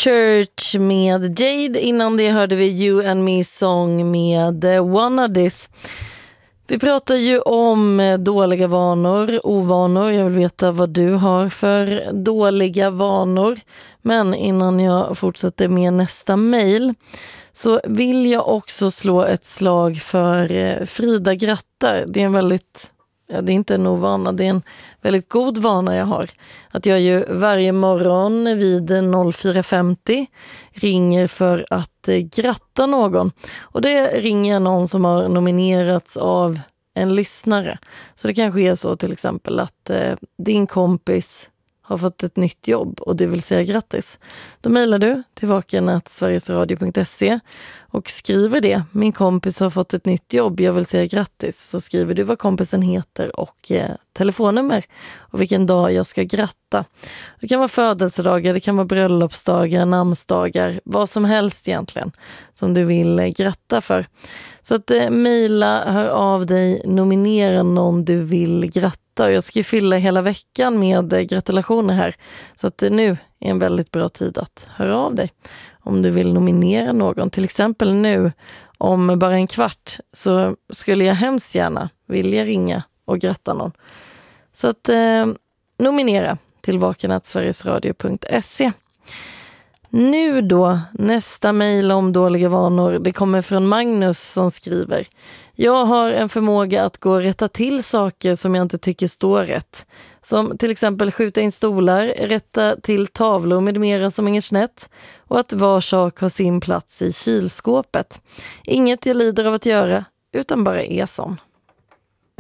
Church med Jade. Innan det hörde vi You and Me Song med Wanna This. Vi pratar ju om dåliga vanor, ovanor. Jag vill veta vad du har för dåliga vanor. Men innan jag fortsätter med nästa mejl så vill jag också slå ett slag för Frida grattar. Det är en väldigt... Ja, det är inte en ovana, det är en väldigt god vana jag har. Att jag ju varje morgon vid 04.50 ringer för att gratta någon. Och det ringer någon som har nominerats av en lyssnare. Så det kanske är så till exempel att din kompis har fått ett nytt jobb och du vill säga grattis. Då mejlar du till vaken@sverigesradio.se och skriver det. Min kompis har fått ett nytt jobb, jag vill säga grattis. Så skriver du vad kompisen heter och telefonnummer och vilken dag jag ska gratta. Det kan vara födelsedagar, det kan vara bröllopsdagar, namnsdagar, vad som helst egentligen som du vill gratta för. Så att mejla, hör av dig, nominera någon du vill gratta. Och jag ska fylla hela veckan med gratulationer här. Så att nu är en väldigt bra tid att höra av dig. Om du vill nominera någon. Till exempel nu om bara en kvart så skulle jag hemskt gärna vilja ringa och gratta någon. Så att nominera till vaken@sverigesradio.se. Nu då, nästa mejl om dåliga vanor. Det kommer från Magnus som skriver: jag har en förmåga att gå och rätta till saker som jag inte tycker står rätt. Som till exempel skjuta in stolar, rätta till tavlor med mera som hänger snett och att var sak har sin plats i kylskåpet. Inget jag lider av att göra, utan bara är sån.